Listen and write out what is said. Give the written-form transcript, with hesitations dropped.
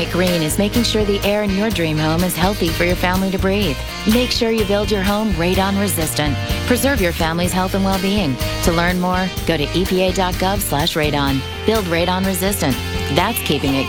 It Green is making sure the air in your dream home is healthy for your family to breathe. Make sure you build your home radon resistant. Preserve your family's health and well-being. To learn more, go to epa.gov/radon. Build radon resistant. That's keeping it